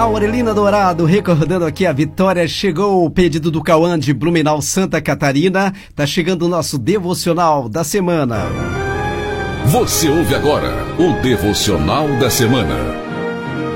Aurelina Dourado recordando aqui a vitória. Chegou o pedido do Cauã de Blumenau, Santa Catarina. Tá chegando o nosso devocional da semana. Você ouve agora o devocional da semana.